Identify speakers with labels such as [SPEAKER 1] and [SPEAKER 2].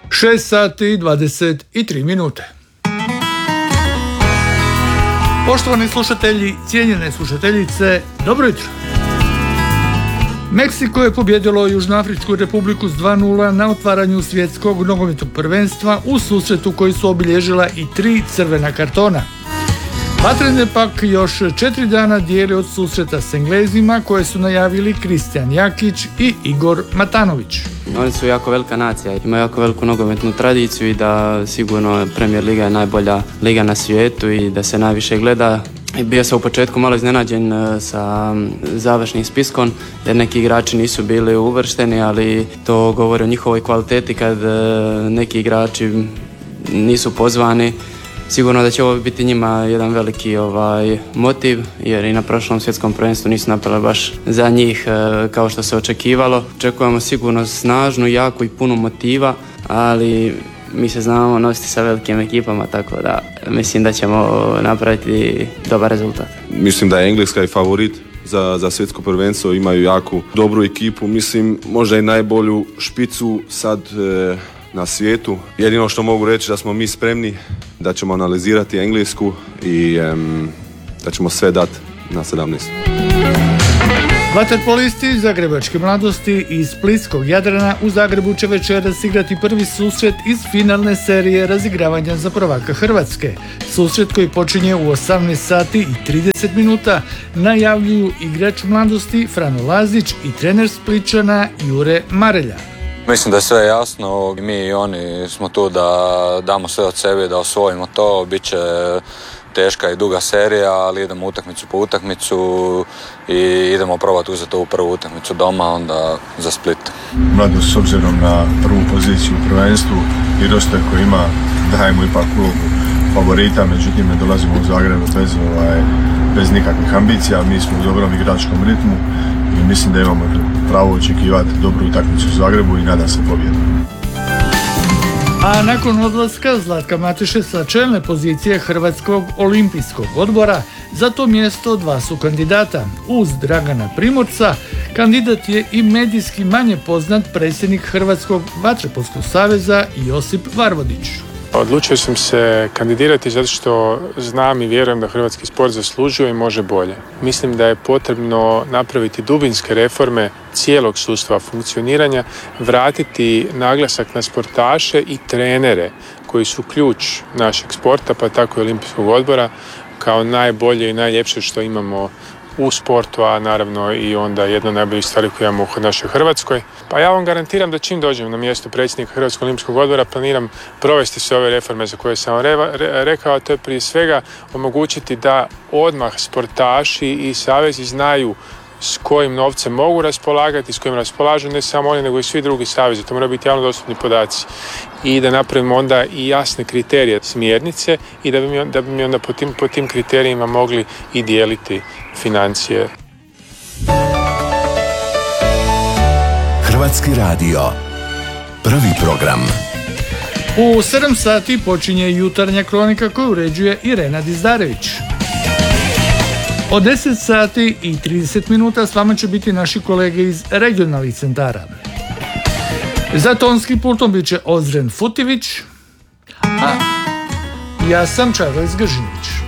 [SPEAKER 1] 6 sati i 23 minute. Poštovani slušatelji, cijenjene slušateljice, dobro jutro. Meksiko je pobjedilo Južnoafričku republiku s 2:0 na otvaranju svjetskog nogometnog prvenstva u susretu koji su obilježila i 3 crvena kartona. Vatrene pak još 4 dana dijeli od susreta s Englezima koje su najavili Kristijan Jakić i Igor Matanović.
[SPEAKER 2] Oni su jako velika nacija, imaju jako veliku nogometnu tradiciju i da sigurno Premier Liga je najbolja liga na svijetu i da se najviše gleda. Bio sam u početku malo iznenađen sa završnim spiskom jer neki igrači nisu bili uvršteni, ali to govori o njihovoj kvaliteti kad neki igrači nisu pozvani. Sigurno da će ovo biti njima jedan veliki motiv, jer i na prošlom svjetskom prvenstvu nisu napravili baš za njih kao što se očekivalo. Očekujemo sigurno snažnu, jaku i punu motiva, ali mi se znamo nositi sa velikim ekipama, tako da mislim da ćemo napraviti dobar rezultat.
[SPEAKER 3] Mislim da je Engleska i favorit za svjetsko prvenstvo, imaju jaku, dobru ekipu, mislim možda i najbolju špicu sad na svijetu. Jedino što mogu reći da smo mi spremni, da ćemo analizirati Englesku i da ćemo sve dati na 17.
[SPEAKER 1] Vaterpolisti Zagrebačke mladosti iz Splitskog Jadrana u Zagrebu će večeras igrati prvi susret iz finalne serije razigravanja za prvaka Hrvatske. Susret koji počinje u 18 sati i 30 minuta najavljuju igrač mladosti Frano Lazić i trener Spličana Jure Marelja.
[SPEAKER 4] Mislim da je sve jasno, mi i oni smo tu da damo sve od sebe, da osvojimo to, bit će teška i duga serija, ali idemo utakmicu po utakmicu i idemo probati uzeti ovu prvu utakmicu doma, onda za Split.
[SPEAKER 5] Mladost s obzirom na prvu poziciju u prvenstvu i roster koji ima, dajemo ipak ulogu favorita, međutim ne dolazimo u Zagreb bez nikakvih ambicija, mi smo u dobrom igračkom ritmu i mislim da imamo pravo očekivati dobru utakmicu u Zagrebu i nadam se pobjedu.
[SPEAKER 1] A nakon odlaska Zlatka Mateše sa čelne pozicije Hrvatskog olimpijskog odbora, za to mjesto 2 su kandidata. Uz Dragana Primorca, kandidat je i medijski manje poznat predsjednik Hrvatskog vaterpolskog saveza Josip Varvodić.
[SPEAKER 6] Odlučio sam se kandidirati zato što znam i vjerujem da hrvatski sport zaslužuje i može bolje. Mislim da je potrebno napraviti dubinske reforme cijelog sustava funkcioniranja, vratiti naglasak na sportaše i trenere koji su ključ našeg sporta, pa tako i Olimpijskog odbora, kao najbolje i najljepše što imamo u sportu, a naravno i onda jedna od najboljih stvari koje imamo u našoj Hrvatskoj. Pa ja vam garantiram da čim dođem na mjesto predsjednika Hrvatskog olimpijskog odbora planiram provesti sve ove reforme za koje sam vam rekao, a to je prije svega omogućiti da odmah sportaši i savezi znaju s kojim novcem mogu raspolagati, s kojim raspolažu ne samo oni nego i svi drugi savezi. To moraju biti javno dostupni podaci. I da napravimo onda i jasne kriterije, smjernice i da bi mi onda po tim kriterijima mogli i dijeliti financije.
[SPEAKER 7] Hrvatski radio. Prvi program.
[SPEAKER 1] U 7 sati počinje jutarnja kronika koju uređuje Irena Dizdarević. Od 10 sati i 30 minuta s vama će biti naši kolege iz regionalnih centara. Za tonskim pultom bit će Ozren Futivić, a ja sam Čarlis Gržinić.